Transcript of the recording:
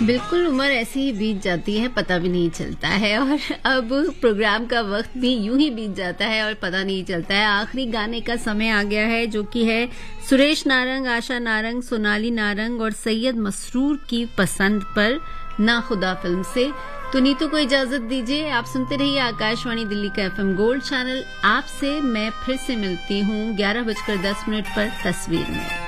बिल्कुल, उम्र ऐसी ही बीत जाती है, पता भी नहीं चलता है। और अब प्रोग्राम का वक्त भी यूं ही बीत जाता है और पता नहीं चलता है। आखिरी गाने का समय आ गया है, जो कि है सुरेश नारंग, आशा नारंग, सोनाली नारंग और सैयद मसरूर की पसंद पर ना खुदा फिल्म से। तो नीतू को इजाजत दीजिए। आप सुनते रहिए आकाशवाणी दिल्ली का FM गोल्ड चैनल। आपसे मैं फिर से मिलती हूँ 11:10 पर तस्वीर में।